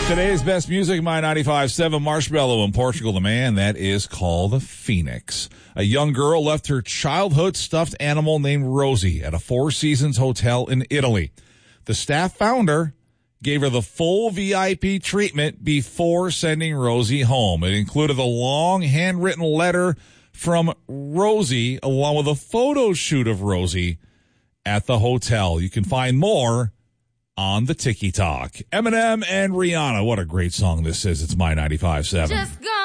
Today's best music, My 95.7 Marshmallow in Portugal. The man that is called Phoenix. A young girl left her childhood stuffed animal named Rosie at a Four Seasons hotel in Italy. The staff found her, gave her the full VIP treatment before sending Rosie home. It included a long handwritten letter from Rosie along with a photo shoot of Rosie at the hotel. You can find more on the Tiki Talk. Eminem and Rihanna. What a great song this is. It's My 95.7.